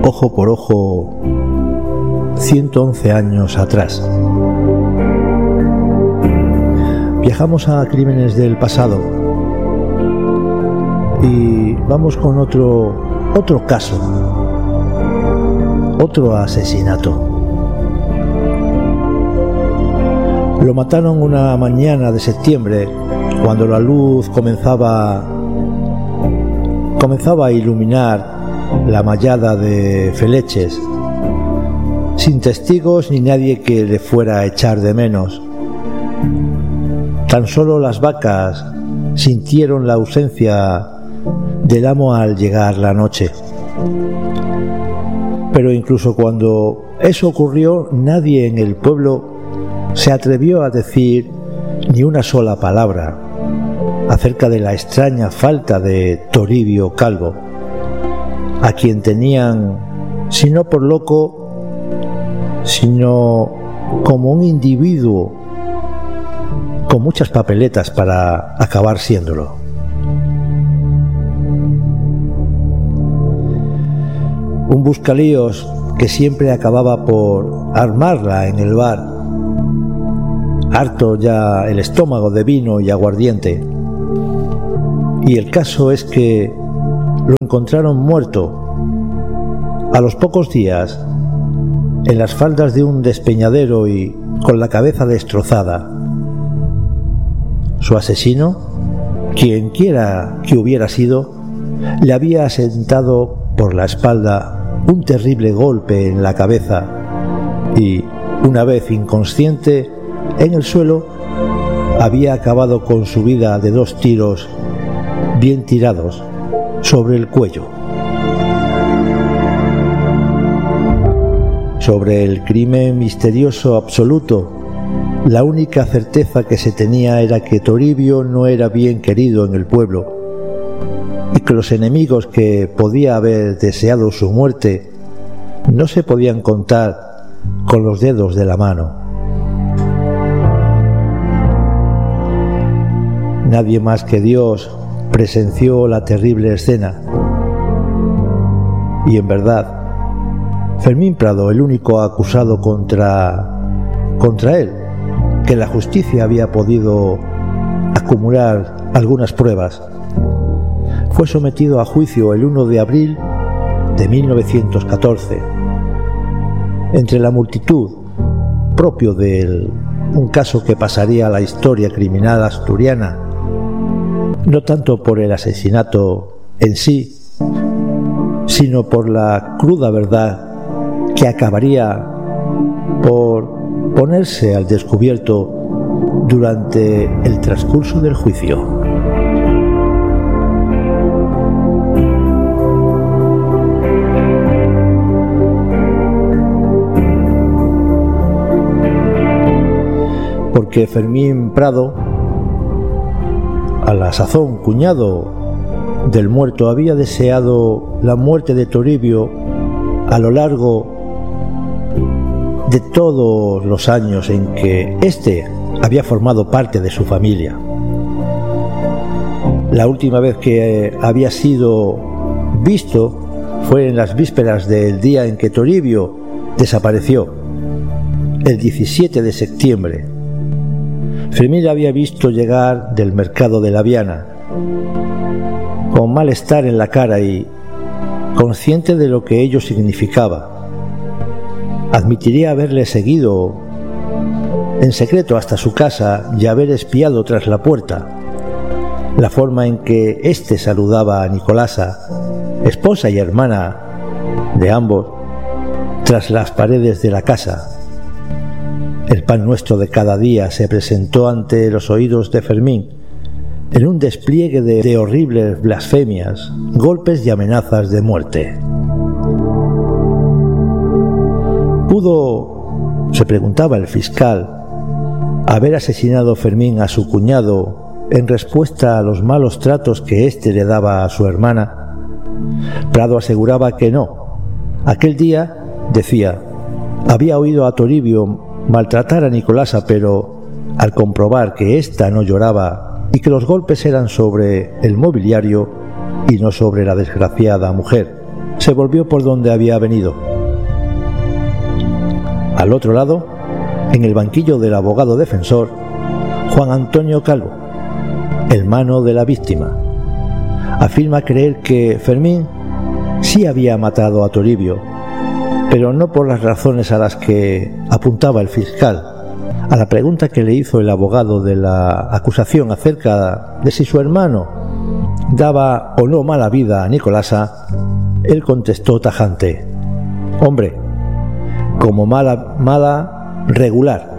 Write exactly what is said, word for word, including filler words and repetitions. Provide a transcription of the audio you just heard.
ojo por ojo, ciento once años atrás. Viajamos a crímenes del pasado y vamos con otro, otro caso, otro asesinato. Lo mataron una mañana de septiembre, cuando la luz comenzaba, comenzaba a iluminar la mallada de Feleches, sin testigos ni nadie que le fuera a echar de menos. Tan solo las vacas sintieron la ausencia del amo al llegar la noche. Pero incluso cuando eso ocurrió, nadie en el pueblo se atrevió a decir ni una sola palabra acerca de la extraña falta de Toribio Calvo, a quien tenían, si no por loco, sino como un individuo con muchas papeletas para acabar siéndolo. Un buscalíos que siempre acababa por armarla en el bar, harto ya el estómago de vino y aguardiente. Y el caso es que lo encontraron muerto a los pocos días en las faldas de un despeñadero y con la cabeza destrozada. Su asesino, quien quiera que hubiera sido, le había asentado por la espalda un terrible golpe en la cabeza y, una vez inconsciente en el suelo, había acabado con su vida de dos tiros bien tirados sobre el cuello. Sobre el crimen misterioso absoluto, la única certeza que se tenía era que Toribio no era bien querido en el pueblo y que los enemigos que podía haber deseado su muerte no se podían contar con los dedos de la mano. Nadie más que Dios presenció la terrible escena. Y en verdad, Fermín Prado, el único acusado contra, contra él, que la justicia había podido acumular algunas pruebas, fue sometido a juicio el primero de abril de mil novecientos catorce. Entre la multitud, propio de un caso que pasaría a la historia criminal asturiana, no tanto por el asesinato en sí, sino por la cruda verdad que acabaría por ponerse al descubierto durante el transcurso del juicio. Porque Fermín Prado, a la sazón cuñado del muerto, había deseado la muerte de Toribio a lo largo de todos los años en que éste había formado parte de su familia. La última vez que había sido visto fue en las vísperas del día en que Toribio desapareció, el diecisiete de septiembre. Fermín había visto llegar del mercado de la Viana, con malestar en la cara y consciente de lo que ello significaba. Admitiría haberle seguido en secreto hasta su casa y haber espiado tras la puerta la forma en que éste saludaba a Nicolasa, esposa y hermana de ambos, tras las paredes de la casa. El pan nuestro de cada día se presentó ante los oídos de Fermín en un despliegue de, de horribles blasfemias, golpes y amenazas de muerte. ¿Pudo, se preguntaba el fiscal, haber asesinado Fermín a su cuñado en respuesta a los malos tratos que éste le daba a su hermana? Prado aseguraba que no. Aquel día, decía, había oído a Toribio maltratar a Nicolasa, pero al comprobar que ésta no lloraba y que los golpes eran sobre el mobiliario y no sobre la desgraciada mujer, se volvió por donde había venido. Al otro lado, en el banquillo del abogado defensor, Juan Antonio Calvo, hermano de la víctima, afirma creer que Fermín sí había matado a Toribio, pero no por las razones a las que apuntaba el fiscal. A la pregunta que le hizo el abogado de la acusación acerca de si su hermano daba o no mala vida a Nicolasa, él contestó tajante: hombre, como mala, mala, regular.